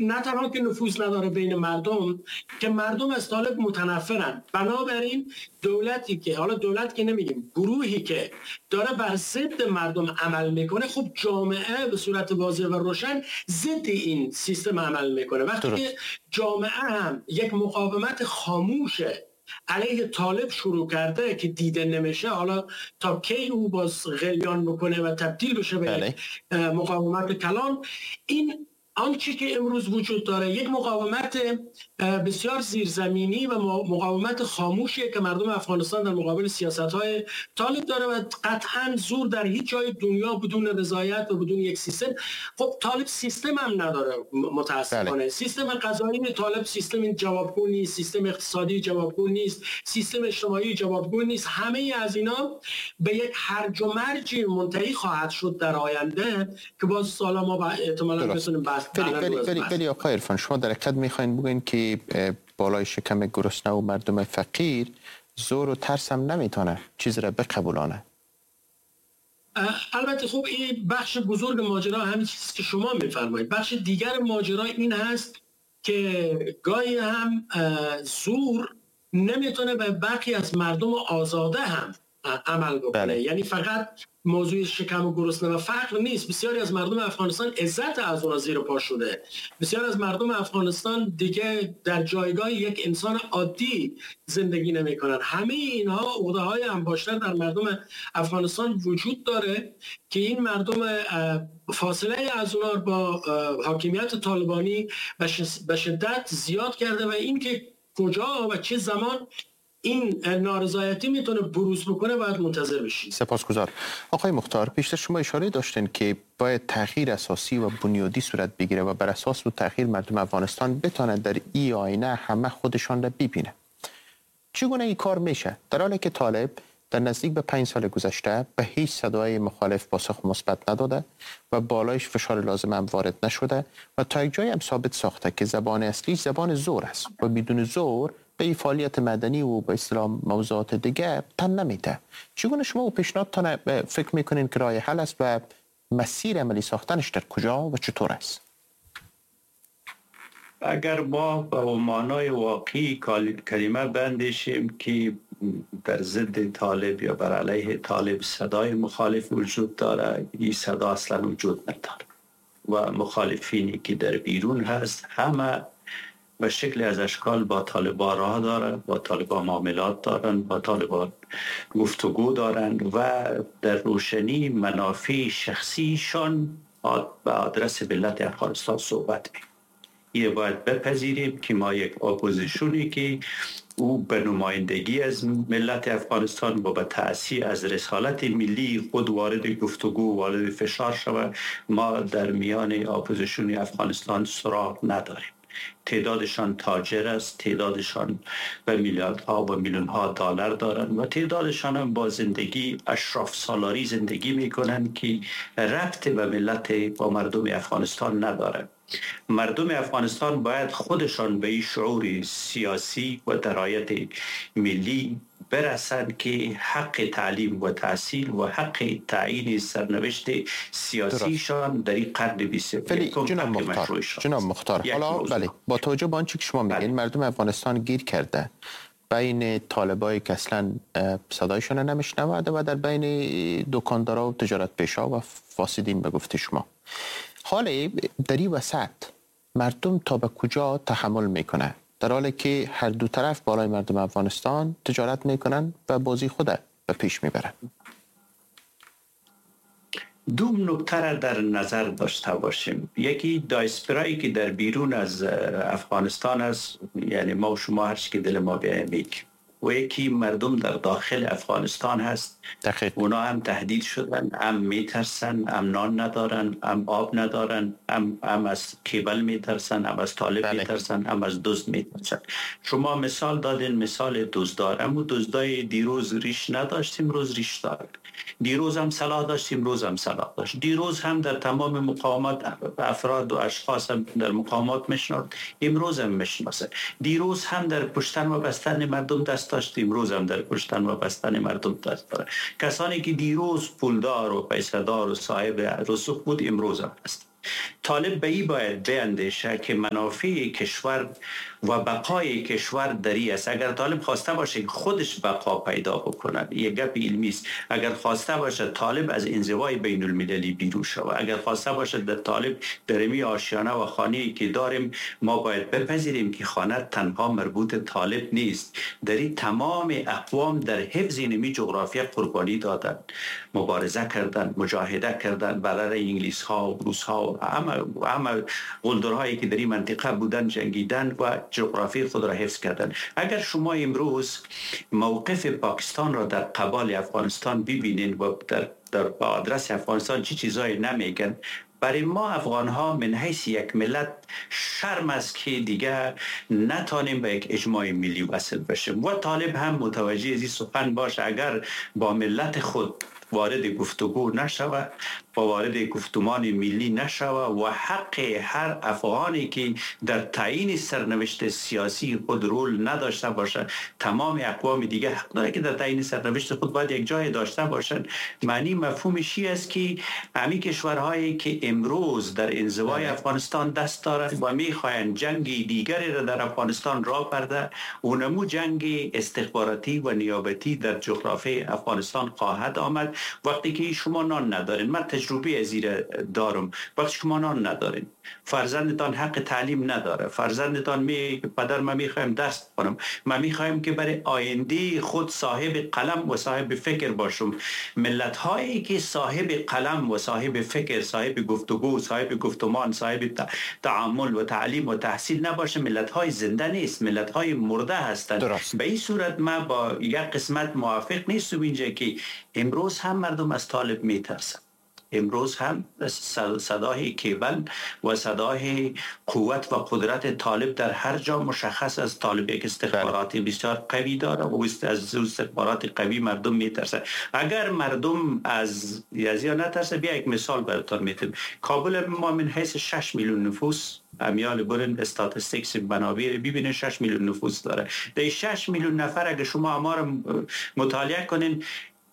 نه تنها که نفوذ نداره بین مردم، که مردم از طالب متنفرن. بنابراین دولتی که، حالا دولت که نمیگیم، گروهی که داره بر ضد مردم عمل میکنه، خب جامعه به صورت واضح و روشن ضد این سیستم عمل میکنه. وقتی که جامعه هم یک مقاومت خاموشه علیه طالب شروع کرده که دیده نمیشه، حالا تا کی او باز غلیان بکنه و تبدیل بشه به مقاومت کلان، این آنچه که امروز وجود داره یک مقاومت بسیار زیرزمینی و مقاومت خاموشیه که مردم افغانستان در مقابل سیاست‌های طالب داره و قطعاً زور در هیچ جای دنیا بدون رضایت و بدون یک سیستم. خب طالب سیستم هم نداره متاسفانه. سیستم قضایی طالب سیستم جوابگو نیست، سیستم اقتصادی جوابگو نیست، سیستم اجتماعی جوابگو نیست. همه از اینا به یک هرج و مرجی منتهی خواهد شد در آینده که باز سالا ما احتمالاً بتونیم ولی آقای عرفان، شما در حقیقت میخواین بگین که بالای شکم گرسنه و مردم فقیر زور و ترس هم نمیتونه چیز را بقبولانه. البته خب این بخش بزرگ ماجرا همین چیزی که شما میفرمایید. بخش دیگر ماجرا این هست که گاهی هم زور نمیتونه به بقیه از مردم آزاده هم عمل بکنه. یعنی فقط موضوع شکم و گرسنه و فقر نیست. بسیاری از مردم افغانستان عزت از اونها زیر پا شده. بسیار از مردم افغانستان دیگه در جایگاه یک انسان عادی زندگی نمی‌کنند. همه اینها عقده‌های انباشته در مردم افغانستان وجود داره که این مردم فاصله از اونها با حاکمیت طالبانی به شدت زیاد کرده و این که کجا و چه زمان این نارضایتی میتونه بروز بکنه باید منتظر بشید. سپاسگزار. آقای مختار، پیشتر شما اشاره داشتین که باید تغییر اساسی و بنیادی صورت بگیره و بر اساس و تغییر مردم افغانستان بتونن در این آینه همه خودشان را ببینه. چگونه این کار میشه در حالی که طالب در نزدیک به 5 سال گذشته به هیچ صدای مخالف پاسخ مثبت نداده و بالایش فشار لازم هم وارد نشده و تا یک جایی هم ثابت ساخته که زبان اصلی زبان زور است و بدون زور به فعالیت مدنی و به اصطلاح موضوعات دیگه تن نمیده. چگونه شما پیشنهادتان فکر میکنین که راه حل است و مسیر عملی ساختنش در کجا و چطور است؟ اگر ما به معنای واقعی کلمه بندشیم که در ضد طالب یا بر علیه طالب صدای مخالف وجود داره، این صدا اصلا وجود نداره و مخالفینی که در بیرون هست همه به شکل از اشکال با طالبان راه دارن، با طالبان معاملات دارن، با طالبان گفتگو دارن و در روشنی منافع شخصیشان به آدرس ملت افغانستان صحبت می. یه باید بپذیریم که ما یک اپوزیشنی که او به نمایندگی از ملت افغانستان و به تأثیر از رسالت ملی خود وارد گفتگو وارد فشار شود، ما در میان اپوزیشن افغانستان سراغ نداریم. تعدادشان تاجر است، تعدادشان به میلیاردها و میلیونها دلار دارند و تعدادشان هم با زندگی اشراف سالاری زندگی میکنند که ربط به ملت و مردم افغانستان ندارند. مردم افغانستان باید خودشان به این شعور سیاسی و درایت ملی برسند که حق تعلیم و تحصیل و حق تعیین سرنوشت سیاسیشان در این قرن 21 جناب مختار حالا بله، با توجه به آنچه که شما میگین مردم افغانستان گیر کرده بین طالبایی که اصلا صدایشون نمیشنوده و در بین دکاندارا و تجارت پیشا و فاسدین به گفته شما. حالا در این وسط مردم تا به کجا تحمل میکنه در حالی که هر دو طرف بالای مردم افغانستان تجارت میکنن و بازی خود به پیش میبرن؟ دو نکته را در نظر داشته باشیم. یکی دایسپرایی که در بیرون از افغانستان است، یعنی ما و شما هر چی که دل ما بیایم، و یکی مردم در داخل افغانستان هست. اونا هم تهدید شدن، هم میترسن، هم نان ندارن، هم آب ندارن، هم از کیبل میترسن، هم از طالب میترسن، هم از دزد میترسن. شما مثال دادین، مثال دزدار. اما دزدای دیروز ریش نداشتیم، روز ریش دارن. دیروز هم سلاح داشتیم، روز هم سلاح داشت. دیروز هم در تمام مقاومت افراد و اشخاص هم در مقاومت میشناسد، امروز هم میشناسه. دیروز هم در کشتن و بستن مردم دست داشت، امروز هم در کشتن و بستن مردم دست داره. کسانی که دیروز پولدار و پیسه‌دار و صاحب رسوخ بود امروز هم هست. طالب به این باید بیندیشه که منافع کشور و بقای کشور دری است. اگر طالب خواسته باشه خودش بقا پیدا بکنه، یک گپ علمی است. اگر خواسته باشه طالب از انزوای بین المللی بیرون شود، اگر خواسته باشه در طالب در می آشیانه و خانه‌ای که داریم، ما باید بپذیریم که خانه تنها مربوط طالب نیست. دری تمام اقوام در حفظ نمی جغرافیا قربانی دادن، مبارزه کردن، مجاهده کردن برای انگلیس ها و روس ها و همه قلدرهایی که در این منطقه بودن، جنگیدن و جغرافی خود را حفظ کردن. اگر شما امروز موقف پاکستان را در قبال افغانستان ببینید و در آدرس افغانستان چی چیزایی نمیگن، برای ما افغان ها من حیث یک ملت شرم است که دیگه نتانیم به یک اجماع ملی وصل بشیم. و طالب هم متوجه از این سخن باشه، اگر با ملت خود وارد گفتگو نشوه، با وارد گفتمان ملی نشوه و حق هر افغانی که در تعیین سرنوشت سیاسی خود رول نداشته باشه، تمام اقوام دیگه حق داره که در تعیین سرنوشت خود باید یک جای داشته باشن. معنی مفهومش است که همین کشورهایی که امروز در انزوای افغانستان دست دارند و میخواهند جنگ دیگری را در افغانستان راه برده، اونمو جنگ استخباراتی و نیابتی در جغرافی افغانستان خواهد آمد. وقتی که شما نان ندارین، من تجربه از این دارم، وقتی شما نان ندارین، فرزندتان حق تعلیم نداره، فرزندتان پدر من میخوایم درس بخونم، من میخوایم که برای آینده خود صاحب قلم و صاحب فکر باشم. ملت هایی که صاحب قلم و صاحب فکر، صاحب گفتگو، صاحب گفتمان، صاحب تعامل و تعلیم و تحصیل نباشه، ملت های زنده نیست، ملت های مرده هستند. به این صورت ما با یک قسمت موافق نیستم اینجا که امروز هم مردم از طالب میترسن. امروز هم صدای کیبل و صدای قوت و قدرت طالب در هر جا مشخص از طالب یک استخباراتی بسیار قوی داره و از استخبارات قوی مردم میترسه. اگر مردم از یا نترسه، بیا یک مثال براتون میتونم. کابل ما من حیث 6 میلیون نفوس، امیال برن استاتستیکس منابع ببینید 6 میلیون نفوس داره. در 6 میلیون نفر اگر شما آمار مطالعه کنین،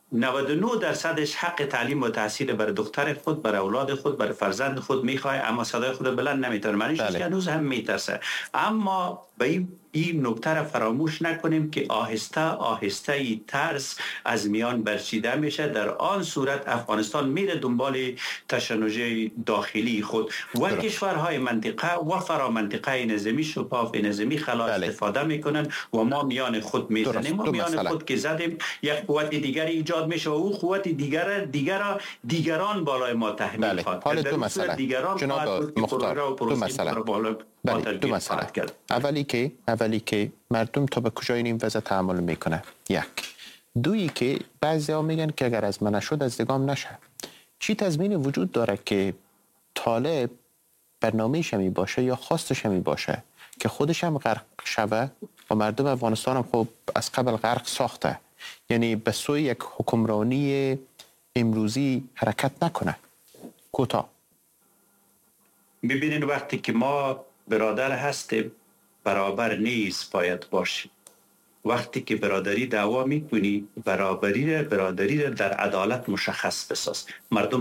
99% حق تعلیم و تحصیل برای دختر خود، برای اولاد خود، برای فرزند خود میخواه، اما صدای خود بلند نمیتونه. معنیش که هنوز هم میترسه. اما به این نکته را فراموش نکنیم که آهسته آهسته ای ترس از میان برچیده میشه. در آن صورت افغانستان میره دنبال تشنج داخلی خود و کشورهای منطقه و فرامنطقه نظامی شفاف نظامی خلا استفاده میکنن و ما میان خود میزنیم. ما میان خود که زدیم یک قوت دیگری ایجاد میشه و او قوت دیگران بالای ما تحمیل خواهد. حالا دو مسئله جناب مختار، دو مسئله. اولی که مردم تا به کجای این وضع تحمل میکنه، یک. دویی که بعضی ها میگن که اگر از من نشد از دگام نشه. چی تضمین وجود داره که طالب برنامه‌ش همی باشه یا خواستش همی باشه که خودش هم غرق شوه و مردم افغانستان هم خب از قبل غرق ساخته، یعنی به سوی یک حکمرانی امروزی حرکت نکنه؟ کوتاه. ببینید وقتی که ما برادر هستیم برابر نیست باید باشیم. وقتی که برادری دعوا میکنی، برادری را در عدالت مشخص بساز. مردم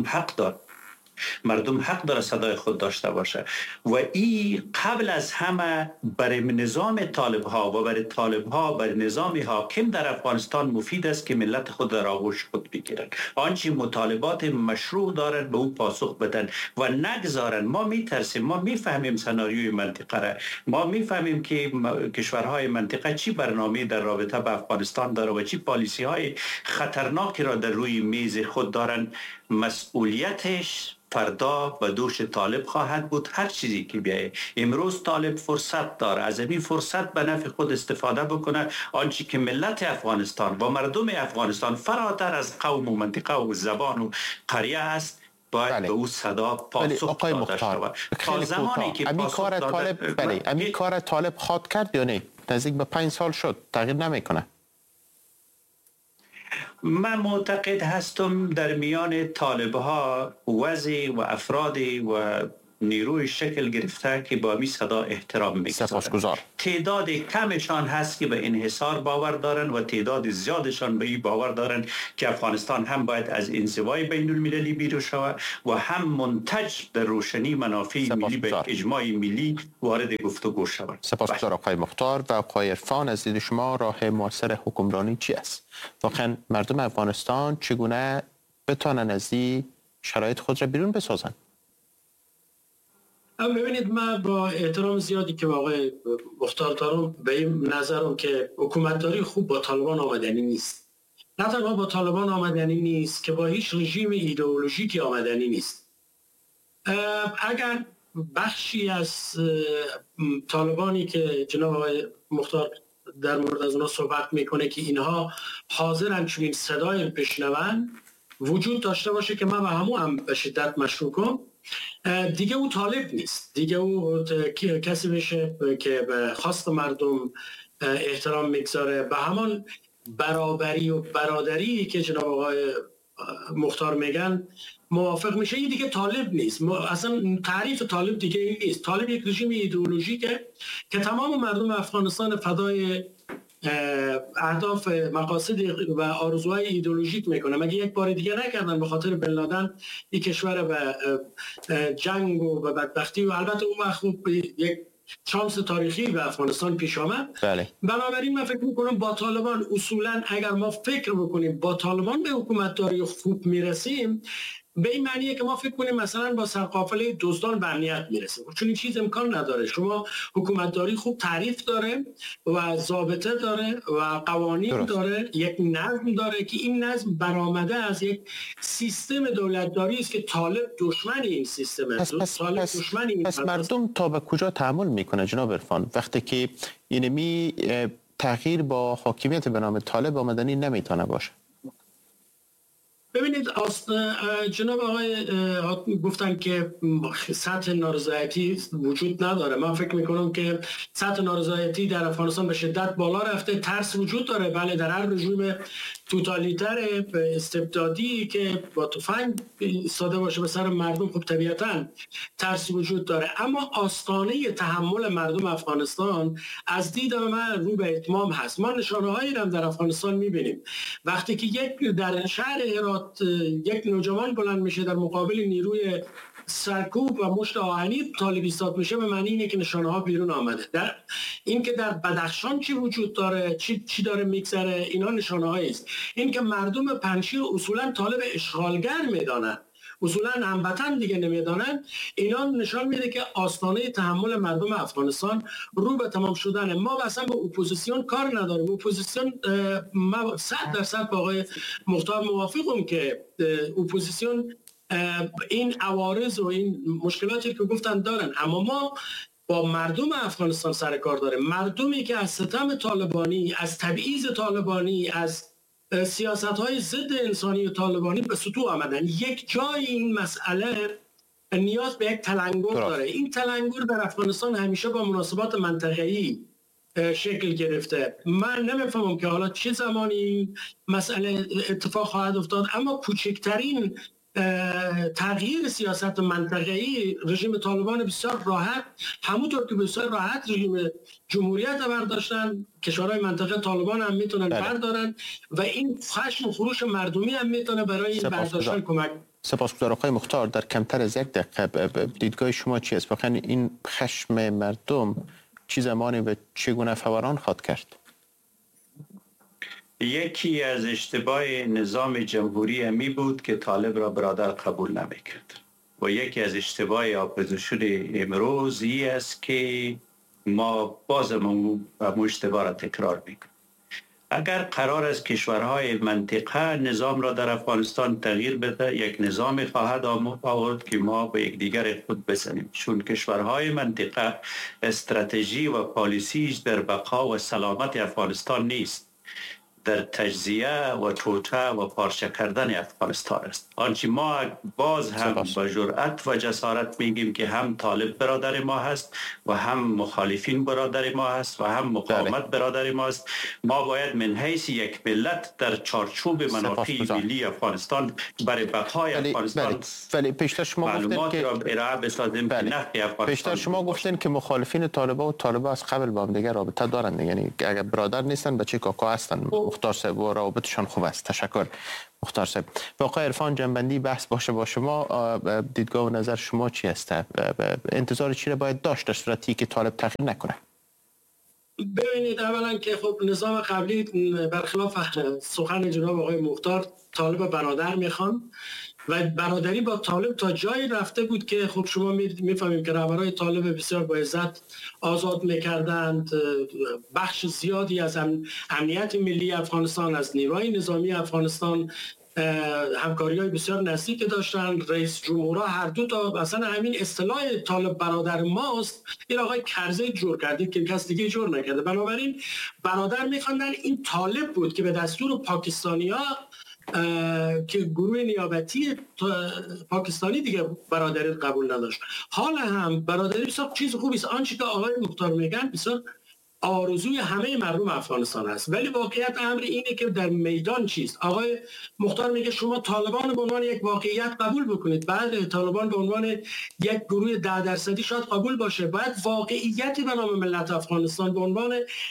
حق داره صدای خود داشته باشه و این قبل از همه برای نظام طالب ها و برای طالب ها برای نظام حاکم در افغانستان مفید است که ملت خود در آغوش خود بگیرن، آنچه مطالبات مشروع دارن به او پاسخ بدن و نگذارن. ما میترسیم، ما میفهمیم سناریوی منطقه را، ما میفهمیم که کشورهای منطقه چی برنامه در رابطه با افغانستان داره و چی پالیسی های خطرناکی را در روی میز خود دارن. مسئولیتش فردا به دوش طالب خواهد بود. هر چیزی که بیایه امروز طالب فرصت داره از این فرصت به نفع خود استفاده بکنه. آنچه که ملت افغانستان و مردم افغانستان فراتر از قوم و منطقه و زبان و قریه است باید به او صدا پاسخ داده شود. تا زمانی که پاسخ داده امی کار طالب خواد کرد یا نه؟ نزدیک به 5 سال شد، تغییر نمیکنه. من معتقد هستم در میان طالب ها وضع و افراد و نیروی شکل گرفته که با می صدا احترام میگذارند. سپاسگزار. تعداد کمشان هست که به انحصار باور دارن و تعداد زیادشان به این باور دارن که افغانستان هم باید از انزوای بین المللی بیرون شود و هم منتج در روشنی منافع ملی به اجماع ملی وارد گفتگو شود. سپاسگزار آقای مختار. و آقای عرفان، از دید شما راه موثر حکمرانی چی است؟ واقعا مردم افغانستان چگونه بتوانند از این شرایط خود را بیرون بسازند؟ ببینید، من با احترام زیادی که آقای مختار دارم به این نظرم که حکومتداری خوب با طالبان آمدنی نیست. نه تنها با طالبان آمدنی نیست که با هیچ رژیم ایدئولوژیکی آمدنی نیست. اگر بخشی از طالبانی که جناب آقای مختار در مورد از اونا صحبت میکنه که اینها حاضرن چنین صدای بشنون وجود داشته باشه که من به همون هم به شدت مشکوکم، دیگه او طالب نیست. دیگه او کسی میشه که به خواست مردم احترام میگذاره، به همان برابری و برادری که جناب آقای مختار میگن موافق میشه. این دیگه طالب نیست. اصلا تعریف طالب دیگه این نیست. طالب یک رژیم ایدئولوژیکه که تمام مردم افغانستان فدای اهداف مقاصد و آرزوهای ایدئولوژیک میکنه. مگه یک بار دیگه نکردن به خاطر بن لادن این کشور به جنگ و به بدبختی و البته اون وقت یک شانس تاریخی به افغانستان پیش آمد. بله. بنابراین من فکر میکنم با طالبان اصولا اگر ما فکر بکنیم با طالبان به حکومتداری خوب میرسیم، به این معنیه که ما فکر کنیم مثلا با سرقافله دزدان به امنیت میرسیم، چون این چیز امکان نداره. شما حکومتداری خوب تعریف داره و ضابطه داره و قوانین داره، یک نظم داره که این نظم برآمده از یک سیستم دولتداری است که طالب دشمن این سیستمه. پس مردم تا به کجا تحمل میکنه جناب عرفان وقتی که اینمی تغییر با حاکمیت به نام طالب آمدنی نمیتونه باشه؟ ببینید، جناب آقای گفتن که سطح نارضایتی وجود نداره. من فکر میکنم که سطح نارضایتی در افغانستان به شدت بالا رفته. ترس وجود داره، بله، در هر رژیم توتالیتر استبدادی که با تفنگ ایستاده باشه به سر مردم، خب طبیعتاً ترس وجود داره. اما آستانه تحمل مردم افغانستان از دید من رو به اتمام هست. ما نشانه‌هایی هم در افغانستان می‌بینیم. وقتی که در شهر هرات یک نوجوان بلند میشه در مقابل نیروی سرکوب و مشت آهنی طالب ایستاد میشه، به معنی اینه که نشانه ها بیرون آمده. در این که در بدخشان چی وجود داره، چی داره میگذره، اینا نشانه هایی است. این که مردم پنجشیر اصولا طالب اشغالگر میدانن، اصولا هموطن دیگه نمیدانن، اینا نشان میده که آستانه تحمل مردم افغانستان رو به تمام شدنه. ما اصلا با اپوزیسیون کار نداریم. اپوزیسیون، ما 100% با آقای مختار موافقم که اپوزیسیون این عوارض و این مشکلاتی که گفتن دارن، اما ما با مردم افغانستان سر کار داریم. مردمی که از ستم طالبانی، از تبعیض طالبانی، از سیاست‌های ضد انسانی طالبانی به سطوح آمدن. یک جای این مسئله نیاز به یک تلنگر داره. این تلنگر در افغانستان همیشه با مناسبات منطقه‌ای شکل گرفته. من نمیفهمم که حالا چه زمانی این مسئله اتفاق خواهد افتاد، اما کوچکترین تغییر سیاست منطقه‌ای رژیم طالبان بسیار راحت، همونطور که بسیار راحت رژیم جمهوریت برداشتن، کشورهای منطقه طالبان هم میتونن بردارن و این خشم و خروش مردمی هم میتونه برای این برداشتن کمک. سپاسگزار آقای مختار. در کمتر از یک دقیقه دیدگاه شما چی است؟ واقعا این خشم مردم چه زمانی و چگونه فوران خواهد کرد؟ یکی از اشتباه نظام جمهوری امی بود که طالب را برادر قبول نمیکرد و یکی از اشتباه اپوزیسیون امروز این است که ما باز مو اشتباه را تکرار میکنیم. اگر قرار است کشورهای منطقه نظام را در افغانستان تغییر بده، یک نظام خواهد آورد که ما به یک دیگر خود بزنیم، چون کشورهای منطقه استراتژی و پالیسیش در بقا و سلامت افغانستان نیست. در تجزیه و توطئه و پارچه کردن افغانستان است. آنچه ما باز هم با جرأت و جسارت میگیم که هم طالب برادر ما هست و هم مخالفین برادر ما هست و هم مقاومت برادر ما است. ما باید من حیث یک ملت در چارچوب منافع ملی افغانستان برای بقای افغانستان ولی پیشتر شما معلومات گفتن را ارائه بسازیم که نفع افغانستان. پیشتر شما گفتن که مخالفین طالبان و طالبان از قبل با هم دیگه رابطه دارند، یعنی اگر برادر نیستن بچه کاکا هستن. مختار صاحب و رابطشان خوب است. تشکر مختار صاحب. آقای عرفان، جنبندی بحث باشه با شما، دیدگاه و نظر شما چی است؟ انتظار چی را باید داشت در صورتی که طالب تغییر نکنه؟ ببینید، اولا که خب نظام قبلی برخلاف سخن جناب آقای مختار طالب برادر میخوان و برادری با طالب تا جایی رفته بود که خب شما میفهمیم که رهبرای طالب بسیار با عزت آزاد میکردند. بخش زیادی از امنیت ملی افغانستان، از نیروهای نظامی افغانستان همکاری‌های بسیار نزدیک داشتن. رئیس جمهورها هر دو تا مثلا همین اصطلاح طالب برادر ماست این آقای کرزی جور کردید که کس دیگه جور نکرده. بنابراین برادر می‌خواندن. این طالب بود که به دستور پاکستانی‌ها که گروه نیابتی پاکستانی دیگه برادری قبول نداشت. حالا هم برادری بسیار چیز خوبی است. آنچه که آقای مختار میگن بسیار آرزوی همه مردم افغانستان است، ولی واقعیت امر اینه که در میدان چیست. آقای مختار میگه شما طالبان به عنوان یک واقعیت قبول بکنید. بعد طالبان به عنوان یک گروه 10% شاید قبول باشه. باید واقعیتی به نام ملت افغانستان به عنوان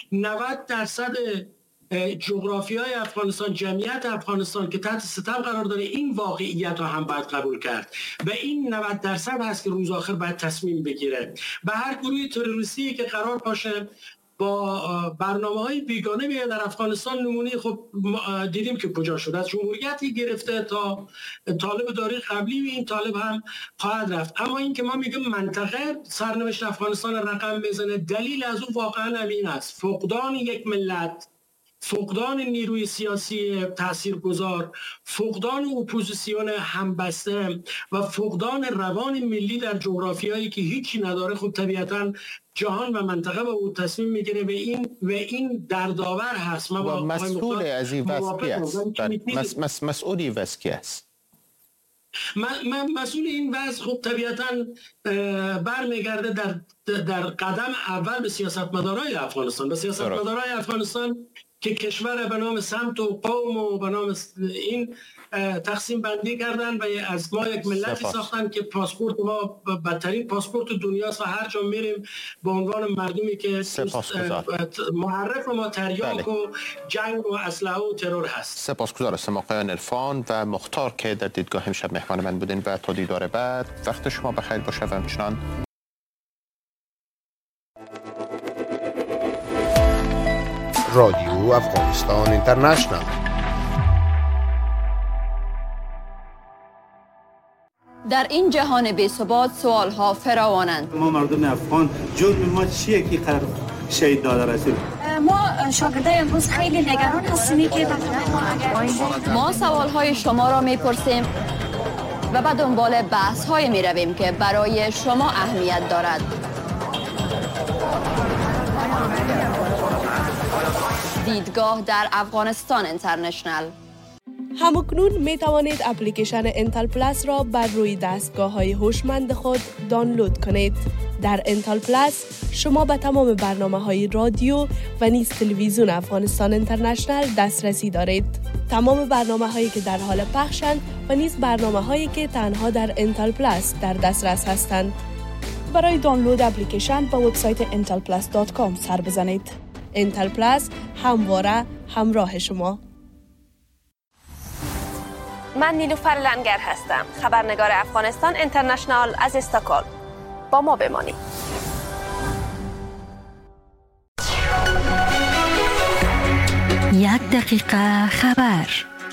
90% جغرافیای افغانستان، جمعیت افغانستان که تحت ستم قرار داره، این واقعیت رو هم باید قبول کرد و این 90% هست که روز آخر باید تصمیم بگیره. به هر گروه تروریستی که قرار باشه با برنامه‌های بیگانه بیاد در افغانستان، نمونه خب دیدیم که کجا شد. از جمهوریتی گرفته تا طالب داری قبلی و این طالب هم خواهد رفت. اما این که ما میگیم منطقه سرنوشت افغانستان رقم بزنه، دلیل از اون واقعا همین است: فقدان یک ملت، فقدان نیروی سیاسی تاثیرگذار، فقدان اپوزیسیون همبسته و فقدان روان ملی در جغرافیایی که هیچی نداره. خب طبیعتاً جهان و منطقه با او تصمیم میگیره و این دردآور هست. ما مسئول از این وضع است. مسئولی وضع است. مسئول این وضع خب طبیعتاً برمیگرده در قدم اول به سیاستمدارای افغانستان، به سیاستمدارای افغانستان که کشور به نام سمت و قوم و به نام این تقسیم بندی کردن و از ما یک ملتی ساختن که پاسپورت ما بدترین پاسپورت دنیاست و هر جا میریم به عنوان مردمی که محرف ما تریاک و جنگ و اسلحه و ترور هست. سپاسگزار هستم آقایان عرفان و مختار که در دیدگاه امشب مهمان من بودین و تا دیدار بعد وقت شما بخیر باشه و همچنان رادیو افغانستان اینترنشنال. در این جهان بی‌ثبات سوال‌ها فراوانند. ما مردم افغان جرم ما چیه که قرار شهید داده رسید؟ ما شاگردای امروز خیلی نگران هستیم که ما سوال‌های شما را می‌پرسیم و به دنبال بحث‌های می‌رویم که برای شما اهمیت دارد. دیدگاه در افغانستان اینترنشنال. همکنون می توانید اپلیکیشن انتل پلاس را بر روی دستگاه‌های هوشمند خود دانلود کنید. در انتل پلاس شما به تمام برنامه‌های رادیو و نیز تلویزیون افغانستان اینترنشنال دسترسی دارید. تمام برنامه‌هایی که در حال پخشند و نیز برنامه‌هایی که تنها در انتل پلاس در دسترس هستند. برای دانلود اپلیکیشن به وبسایت intelplus.com سر بزنید. انتل پلاس همواره همراه شما. من نیلوفر لنگر هستم، خبرنگار افغانستان اینترنشنال از استکهلم. با ما بمانید. یک دقیقه خبر.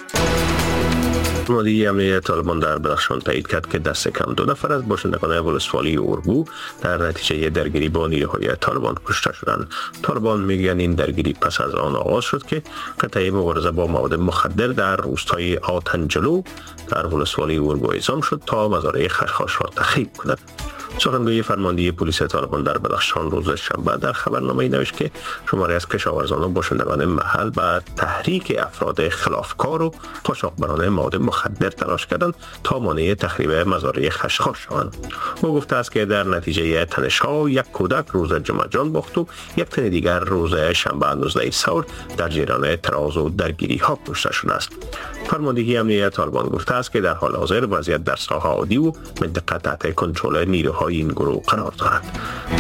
مدیر امنیت طالبان در بدخشان تایید کرد که دست کم 2 نفر از باشندگان ولسوالی اورگو در نتیجه درگیری با نیروهای طالبان کشته شدند. طالبان میگن این درگیری پس از آن آغاز شد که قطعه مبارزه با مواد مخدر در روستای آتنجلو در ولسوالی اورگو اعزام شد تا مزارع خشخاش را تخریب کند. سخنگوی فرمانده پلیس طالبان در بدخشان روز شنبه در خبرنامه‌ای نوشت که شماری از کشاورزان و باشندگان محل به تحریک افراد خلافکار و قاچاقبران مواد مخدر تلاش کردند تا مانع تخریب مزارع خشخاش شوند. او گفته است که در نتیجه تنش‌ها یک کودک روز جمعه جان باخت و یک تن دیگر روز شنبه 19 ثور در جریان اعتراض و درگیری‌ها کشته شده است. فرماندهی امنیت طالبان گفته است که در حال حاضر وضعیت در ساحه عادی و منطقه تحت کنترل نیروهای این گروه قرار دارد.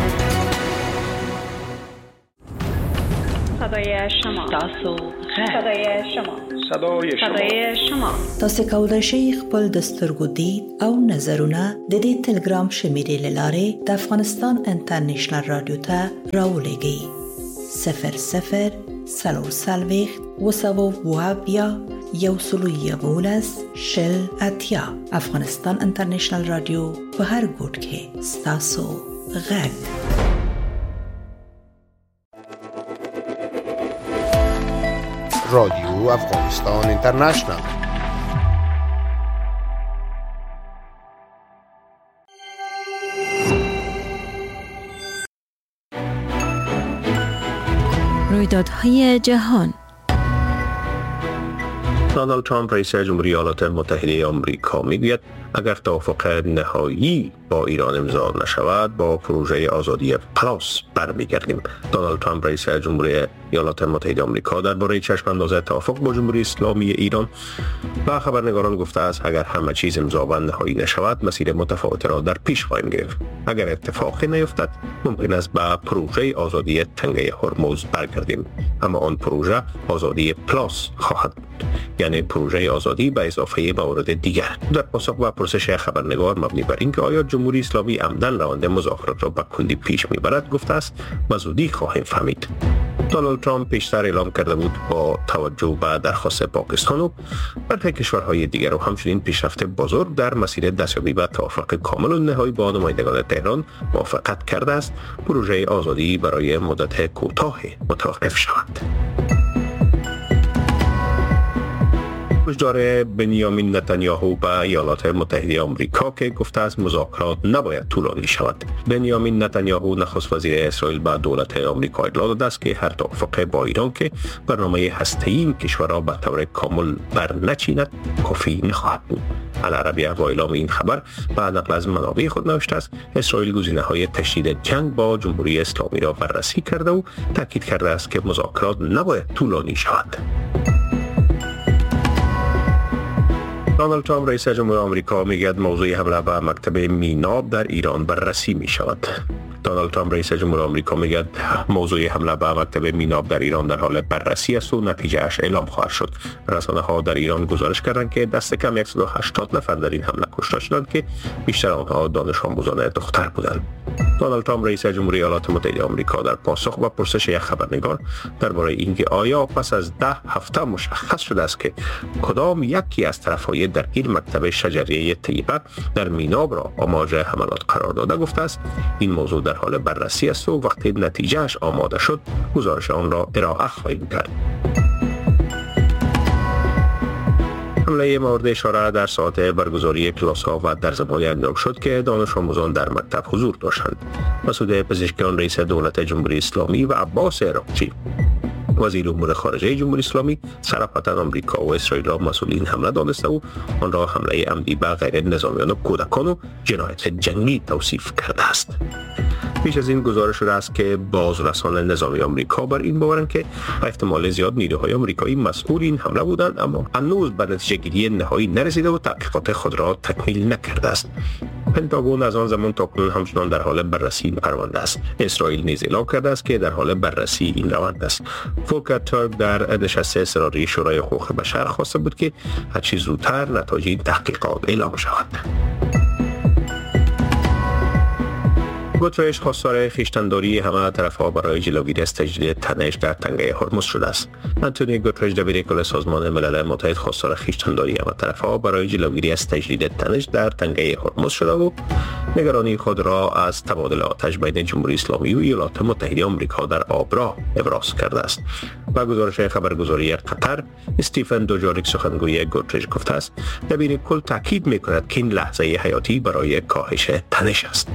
صدای شما صدای شما صدای شما تاسو کولای شئ خپل دستورګو دید او نظرونه د دې ټلګرام شمیرې لاره د افغانستان انټرنیشنل رادیو ته راولېږئ 00 وسوابیا یوسلویبولس شل اتیا افغانستان انټرنیشنل رادیو په هر ګوټ کې ستاسو غږ. رادیو افغانستان اینترنشنل. رویدادهای جهان. دونالد ترامپ رئیس جمهوری ایالات متحده آمریکا میگوید اگر توافق نهایی با ایران امضا نشود با پروژه آزادی پلاس برمیگردیم. دونالد ترامپ رئیس جمهوری ایالات متحده آمریکا درباره چشم‌انداز توافق با جمهوری اسلامی ایران و خبرنگاران گفته است اگر همه چیز امضابند نهایی نشود مسیر متفاوتی را در پیش خواهیم گرفت. اگر اتفاقی نیفتد ممکن است به پروژه آزادی تنگه هرمز برگردیم، اما آن پروژه آزادی پلاس خواهد بود، یعنی پروژه آزادی به اضافه موارد دیگر. در پاسخ به پرسش خبرنگار مبنی بر اینکه آیا جمهوری اسلامی عمدن روند مذاکرات را به کندی پیش میبرد گفته است به زودی خواهیم فهمید. دونالد ترامپ پیشتر اعلام کرده بود با توجه به درخواست پاکستان و برخی کشورهای دیگر و همچنین پیشرفت بزرگ در مسیر دستیابی به توافق کامل و نهایی با نمایندگان تهران موافقت کرده است پروژه آزادی برای مدت کوتاه متوقف شود. هشدار بنیامین نتانیاهو به ایالات متحده آمریکا که گفته است مذاکرات نباید طولانی شود. بنیامین نتانیاهو نخست وزیر اسرائیل به دولت آمریکا اطلاع داده است که هر توافق با ایران که برنامه هسته‌ای این کشور را به طور کامل برنچیند کافی نخواهد بود. العربیه با اعلام این خبر به نقل از منابع خود نوشته است اسرائیل گزینه‌های تشدید جنگ با جمهوری اسلامی را بررسی کرده و تاکید کرده است که مذاکرات نباید طولانی شود. دونالد ترامپ رئیس جمهوری آمریکا میگوید موضوع حمله به مکتب میناب در ایران بررسی می شود. دونالد ترامپ رئیس جمهوری آمریکا میگوید موضوع حمله به مکتب میناب در ایران در حال بررسی است و نتیجه اش اعلام خواهد شد. رسانه‌ها در ایران گزارش کردند که دست کم 180 نفر در این حمله کشته شدند که بیشتر آنها دانش آموزان دختر بودند. دونالد ترامپ رئیس جمهوری ایالات متحده آمریکا در پاسخ به پرسش یک خبرنگار درباره اینکه آیا پس از 10 هفته مشخص شده است که کدام یکی از طرف‌های درگیر مکتب شجریه طیبه در میناب را آماج حملات قرار داده گفته است این موضوع در حال بررسی است و وقتی نتیجهش آماده شد گزارش آن را ارائه خواهیم کرد. حمله مورد اشاره در ساعت برگزاری کلاس‌ها و درس‌های انجام شد که دانش آموزان در مکتب حضور داشتند. مسعود پزشکیان رئیس دولت جمهوری اسلامی و عباس عراقچی وزیر امور خارجه جمهوری اسلامی صراحتاً آمریکا و اسرائیل را مسئولین حمله دانسته و آن را حمله عمدی به غیر نظامیان و کودکان و جنایت جنگی توصیف کرده است. پیش از این گزارش شده است که بازرسان نظامی آمریکا بر این باورند که به احتمال زیاد نیروهای آمریکایی مسئول این حمله بودند، اما هنوز به نتیجه گیری نهایی نرسیده و تحقیقات خود را تکمیل نکرده است. پنتاگون از آن زمان تا کنون همچنان در حال بررسی این پرونده است. اسرائیل نیز اعلام کرده است که در حال بررسی این روند است. فولکر تورک در نشست اضطراری شورای حقوق بشر خواسته بود که هرچه زودتر نتایج تحقیقات اعلام شود. گوترش خواستار خویشتن‌داری همه طرف‌ها برای جلوگیری از تجدید تنش در تنگه هرمز شده است. آنتونیو گوترش دبیر کل سازمان ملل متحد خواستار خویشتن‌داری همه طرف‌ها برای جلوگیری از تجدید تنش در تنگه هرمز شده و نگرانی خود را از تبادل آتش بین جمهوری اسلامی و ایالات متحده آمریکا در آب را ابراز کرده است. با گزارش خبرگزاری قطر، استیفن دوجاریک سخنگوی گوترش گفته است دبیر کل تاکید می‌کند که این لحظه حیاتی برای کاهش تنش است.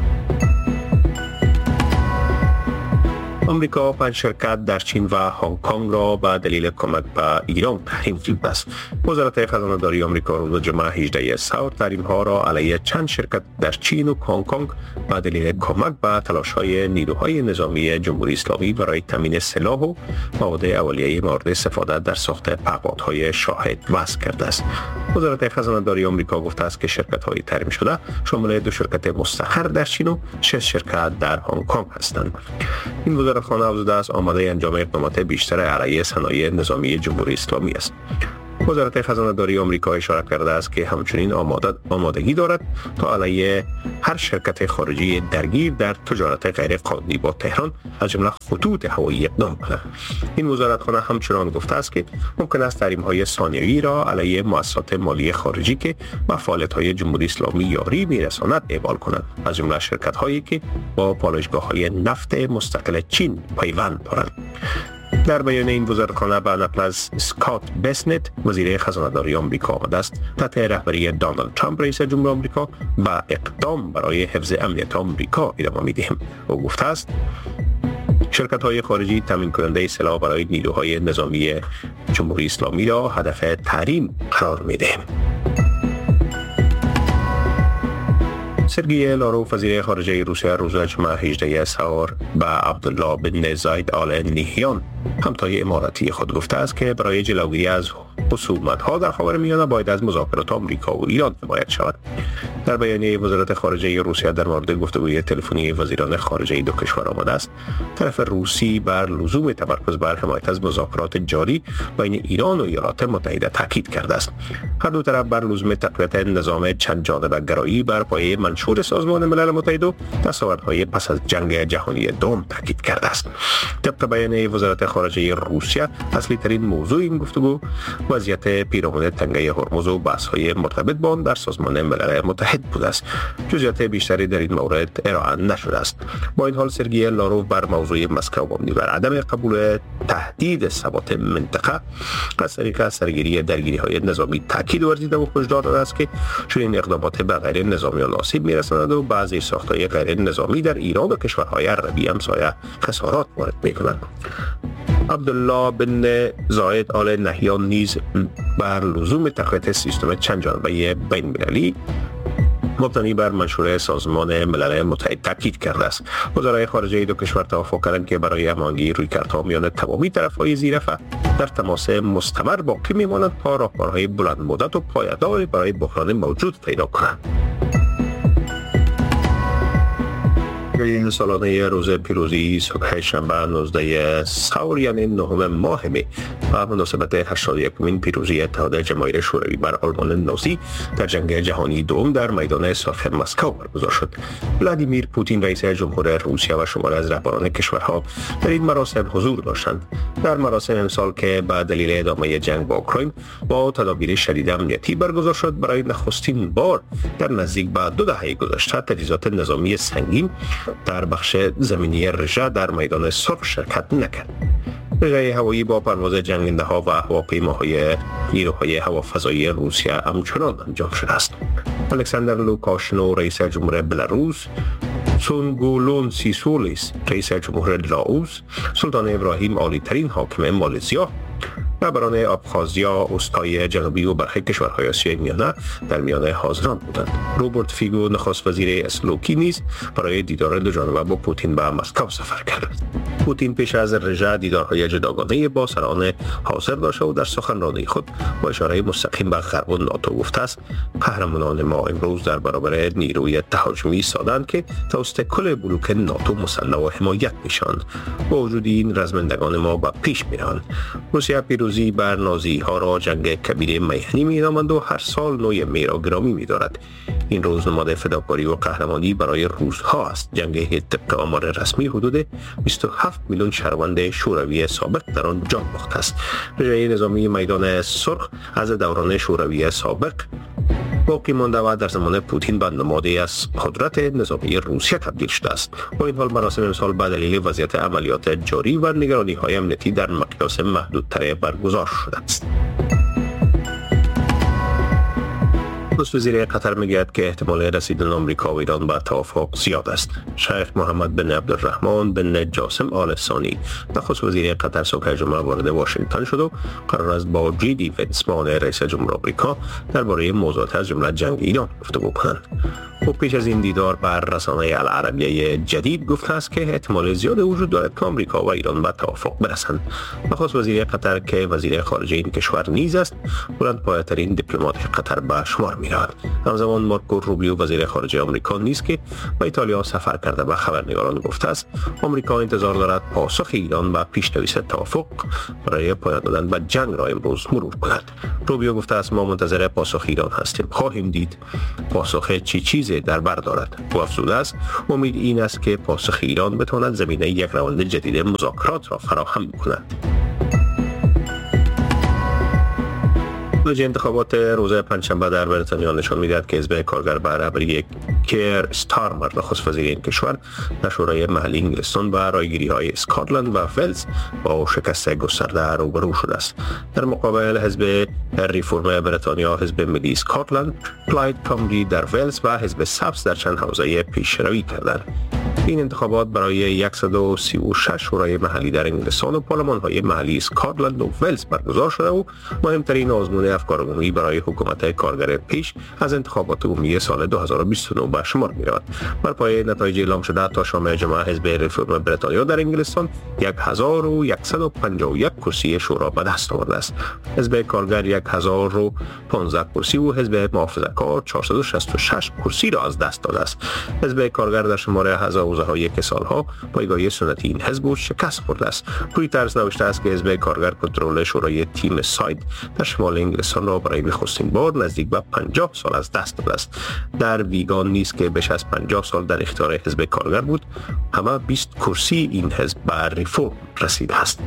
آمریکا 5 شرکت در چین و هنگ کنگ را به دلیل کمک به ایران تحریم کرده است. وزارت خزانه‌داری آمریکا روز جمعه 18 سپتامبر تحریم‌ها را علیه چند شرکت در چین و هنگ کنگ به دلیل کمک به تلاش‌های نیروهای نظامی جمهوری اسلامی برای تامین سلاح و مواد اولیه مورد استفاده در ساخت پهپادهای شاهد وضع کرده است. وزارت خزانه‌داری آمریکا گفته است که شرکت‌های تحریم شده شامل 2 شرکت مستقر در چین و 6 شرکت در هنگ کنگ هستند. این وزارتخانه افزوده است آماده انجام اقدامات بیشتر علیه صنایع نظامی جمهوری اسلامی است. وزارت خزانه‌داری آمریکا اشاره کرده است که همچنین آمادگی دارد تا علیه هر شرکت خارجی درگیر در تجارت غیر قانونی با تهران از جمله خطوط هوایی اقدام کند. این وزارتخانه همچنان گفته است که ممکن است تحریم‌های ثانویه‌ای را علیه مؤسسات مالی خارجی که به فعالیت‌های جمهوری اسلامی یاری می‌رساند اعمال کند، از جمله شرکت‌هایی که با پالایشگاه‌های نفت مستقل چین پیوند دارند. در بیان این وزارتخانه به نقل از اسکات بسنت وزیر خزانه‌داری آمریکا آمده است تحت رهبری دونالد ترامپ رئیس جمهور آمریکا به اقدام برای حفظ امنیت آمریکا ادامه می‌دهیم. او گفته است شرکت‌های خارجی تامین کننده سلاح برای نیروهای نظامی جمهوری اسلامی را هدف تحریم قرار می‌دهیم. سرگئی لاروف وزیر خارجه روسیه روز جمعه 18 سپتامبر به عبدالله بن زاید آل نهیان همتای اماراتی خود گفته است که برای جلوگیری از خصومت‌ها در خاورمیانه باید از مذاکرات آمریکا و ایران حمایت شود. در بیانیه وزارت خارجه روسیه در مورد گفتگوی تلفنی وزیران خارجه دو کشور آمده است طرف روسی بر لزوم تمرکز بر حمایت از مذاکرات جاری بین ایران و ایالات متحده تاکید کرده است. هر دو طرف بر لزوم تقویت نظام چند جانبه گرایی بر پایه منشور سازمان ملل متحد و دستاوردهای پس از جنگ جهانی دوم تاکید کرده است. طبق بیانیه وزارت خارجه روسیه اصلی ترین موضوع این گفتگو وضعیت پیرامون تنگه هرمز و بحث‌های مرتبط با آن در سازمان ملل متحد بوده است. جزئیات بیشتری در این مورد ارائه نشده است. با این حال سرگئی لاروف بر موضوع مسکو مبنی بر عدم قبول تهدید ثبات منطقه از طریق سرگیری درگیری‌های نظامی تاکید ورزیده و هشدار داده است که چنین اقدامات به غیر نظامیان آسیب می‌رساند و بعضی ساخت‌های غیر نظامی در ایران و کشورهای عربی همسایه خسارات وارد می‌کنند. عبدالله بن زاید آل نهیان نیز بر لزوم تقویت سیستم چند جانبه بین‌المللی مبتنی بر منشور سازمان ملل متحد تاکید کرده است. وزرای خارجه دو کشور توافق کردند که برای هماهنگی رویکردها میان تمامی طرف‌های زیرفه در تماس مستمر باقی میمانند تا راهکارهای بلند مدت و پایدار برای بحران موجود پیدا کنند. این سالانه روز پیروزی صبح شنبه 19 سپتامبر یعنی 9 ماه می و مناسبت 81مین پیروزی اتحاد جماهیر شوروی بر آلمان نازی در جنگ جهانی دوم در میدان سرخ مسکو برگزار شد. ولادیمیر پوتین رئیس جمهور روسیه و شماری از رهبران کشورها در این مراسم حضور داشتند. در مراسم امسال که به دلیل ادامه جنگ با اوکراین با تدابیر شدید امنیتی برگزار شد، برای نخستین بار در نزدیک به 2 دهه گذشته تجهیزات نظامی سنگین در بخش زمینی رژه در میدان سرخ شرکت نکرد. رژه هوایی با پرواز جنگنده ها و هواپیماهای نیروهای هوافضایی روسیه همچنان انجام شده است. الکساندر لوکاشنکو رئیس جمهور بلاروس، سونگولون سیسولیس رئیس جمهور لاوس، سلطان ابراهیم عالی ترین حاکم مالزیا، رهبران ابخازیا، اوستای جنوبی و برخی کشورهای آسیای میانه در میانه حاضران بودند. روبرت فیگو نخست وزیر اسلوکی نیز برای دیدار دو جانبه با پوتین به مسکو سفر کرد. پوتین پیش از رژه دیدارهای جداگانه با سران حاضر داشته و در سخنرانی خود با اشاره مستقیم به غرب و ناتو گفته است قهرمانان ما امروز در برابر نیروی تهاجمی ایستادند که توسط کل بلوک ناتو مسلح و حمایت میشوند. با وجود این رزمندگان ما به پیش میروند. روسیه پیروزی بر نازی ها را جنگ کبیر میهنی مینامند و هر سال 9 می را گرامی می‌دارد. این روز نماد فداکاری و قهرمانی برای روزها است. جنگ طبق آمار رسمی حدود 27 میلیون شهروند شوروی سابق در آن جان باخته است. رژه نظامی میدان سرخ از دوران شوروی سابق باقی مانده و در زمان پوتین به نمادی از قدرت نظامی روسیه تبدیل شده است. با این حال مراسم امسال به دلیل وضعیت عملیات جاری و نگرانی‌های امنیتی در مقیاس محدودتر برگزار شده است. نخست وزیر قطر میگوید که احتمال رسیدن آمریکا و ایران به توافق زیاد است. شیخ محمد بن عبدالرحمن بن جاسم آل ثانی نخست وزیر قطر صبح جمعه وارد واشنگتن شد و قرار است با جی ونس معاون رئیس جمهور آمریکا درباره موضوعات از جمله جنگ ایران گفتگو کنند. او پیش از این دیدار بر رسانه العربیه جدید گفته است که احتمال زیاد وجود دارد که آمریکا و ایران به توافق برسند. نخست وزیر قطر که وزیر خارجه این کشور نیز است، بلندپایه‌ترین دیپلمات قطر به شمار می‌رود. همزمان مارکو روبیو وزیر خارجه آمریکا نیز که به ایتالیا سفر کرده به خبرنگاران گفته است آمریکا انتظار دارد پاسخ ایران به پیش‌نویس توافق برای پایان دادن به جنگ را امروز مرور کند. روبیو گفته است ما منتظر پاسخ ایران هستیم، خواهیم دید پاسخ چی چیزی در بر دارد. او افزوده است امید این است که پاسخ ایران بتواند زمینه یک روند جدید مذاکرات را فراهم کند. نتایج انتخابات روز پنجشنبه در بریتانیا نشان می‌دهد که حزب کارگر به رهبری کیر استارمر نخست وزیر این کشور در شورای محلی انگلستان به رایگیری‌های اسکاتلند و ولز با شکست گسترده روبرو شده است. در مقابل حزب ریفرم بریتانیا، حزب ملی اسکاتلند، پلاید کامری در ولز و حزب سبز در چند حوزه پیشروی کردند. این انتخابات برای 136 شورای محلی در انگلستان و پارلمان‌های محلی اسکاتلند و ولز برگزار شده و مهمترین آزمون افکارعمومی برای حکومت کارگر پیش از انتخابات عمومی سال 2029 به شمار می‌رود. بر پایه نتایج اعلام شده تا شام جمعه حزب ریفرم بریتانیا در انگلستان 1151 کرسی شورا به دست آورده است. حزب کارگر 1015 کرسی و حزب محافظه‌کار 466 کرسی را از دست داده است. حزب کارگر در شماره حوزه‌های که سالها پایگاه سنتی این حزب شکست خورده است. رویترز نوشته است که حزب کارگر کنترل شورای تیم ساید در شمال انگلستان را برای نخستین بار نزدیک به 50 سال از دست داده است. در ویگان نیز که بیش از 50 سال در اختیار حزب کارگر بود، همه 20 کرسی این حزب به ریفورم رسیده است.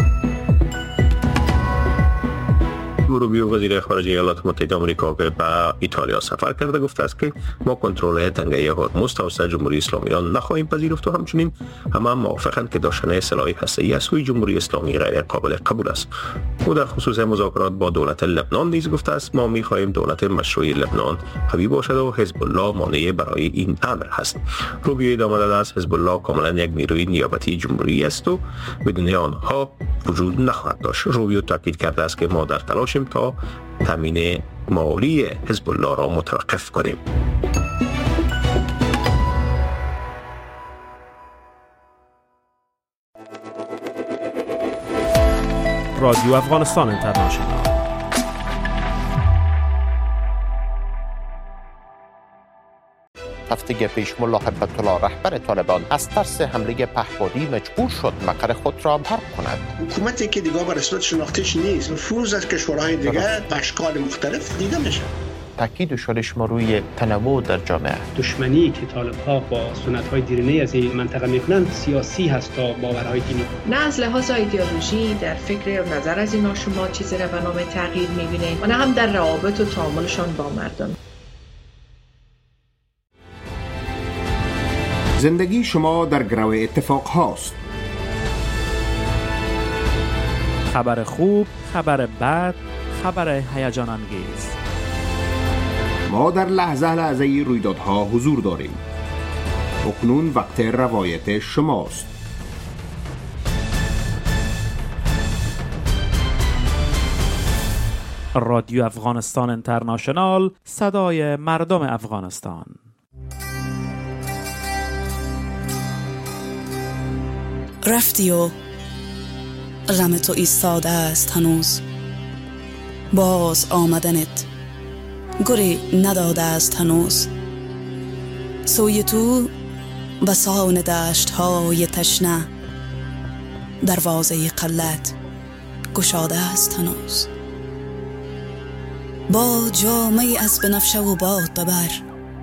روبیو وزیر خارجه ایالات متحده آمریکا که به ایتالیا سفر کرده گفته است که ما کنترل تنگه هرمز توسط جمهوری اسلامی ایران نخواهیم پذیرفت و همچنین همه موافقند که داشتن سلاح هسته‌ای از سوی جمهوری اسلامی غیر قابل قبول است. او در خصوص مذاکرات با دولت لبنان نیز گفته است ما می‌خواهیم دولت مشروع لبنان قوی باشد و حزب الله مانع برای این امر است. روبیو ادامه داده است حزب الله کاملا یک نیروی نیابتی جمهوری است و بدون آنها وجود نخواهد داشت. روبیو تاکید کرده است که ما در تلاش تا تامین مالی حزب الله را متوقف کنیم. رادیو افغانستان اینترنشنال. هفته پیش ملا هیبت الله رهبر طالبان از ترس حمله پهپادی مجبور شد مقر خود را ترک کند. حکومتی که دیگه به رسمیت شناختیش نیست، نفوذ از کشورهای دیگه به اشکال مختلف دیده میشه. تاکید شده شما روی تنوع در جامعه. دشمنی که طالب‌ها با سنت‌های دیرینه از این منطقه میکنند سیاسی هست تا باورهای دینی. نه از لحاظ ایدئولوژی در فکر و نظر از اینا شما چیزی را به نام تغییر میبینید و نه هم در روابط و تعاملشان با مردم. زندگی شما در گرو اتفاق هاست. خبر خوب، خبر بد، خبر هیجان انگیز. ما در لحظه رویدادها حضور داریم. اکنون وقت روایت شماست. رادیو افغانستان اینترنشنال، صدای مردم افغانستان. رفتی و غم تو ایستاده است هنوز، باز آمدنت گری نداده است هنوز. سوی تو بسان دشت های تشنه، دروازه قلت گشاده است هنوز. با جامه از بنفشه و باد ببر،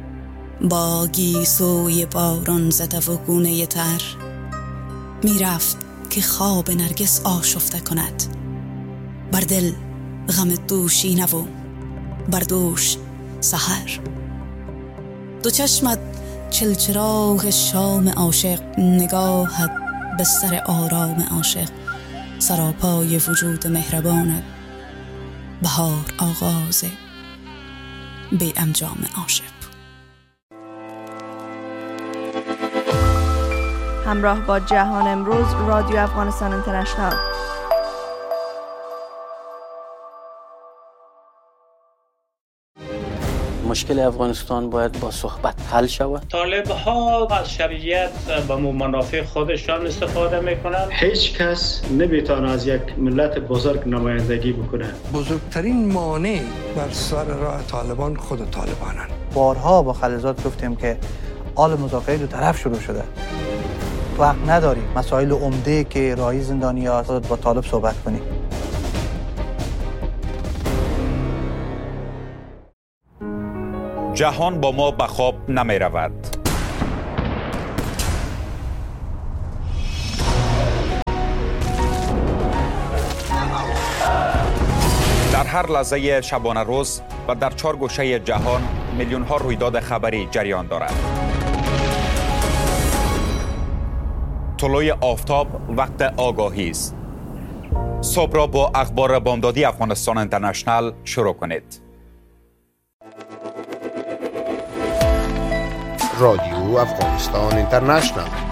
با گیسوی باران زده و گونه تر می رفت که خواب نرگس آشفته کند، بر دل غم دوشینه و بر دوش سحر. دو چشمت چلچراغ شام عاشق، نگاهت به سر آرام عاشق، سراپای وجود مهربانت، بهار آغاز بی انجام عاشق. همراه با جهان امروز، رادیو افغانستان اینترنشنال. مشکل افغانستان باید با صحبت حل شود. طالب ها از شرعیت به منافع خودشان استفاده میکنند. هیچ کس نمیتونه از یک ملت بزرگ نمایندگی بکنه. بزرگترین مانع بر سر راه طالبان خود طالبانند. بارها با خلیزات گفتیم که آل مذاکره دو طرف شروع شده. وقت نداری مسائل عمده که راهی زندانی ها با طالب صحبت کنی. جهان با ما به خواب نمی رود. در هر لحظه شبانه روز و در 4 گوشه جهان میلیون ها رویداد خبری جریان دارد. طلوع آفتاب وقت آگاهی است. صبح را با اخبار بامدادی افغانستان اینترنشنال شروع کنید. رادیو افغانستان اینترنشنال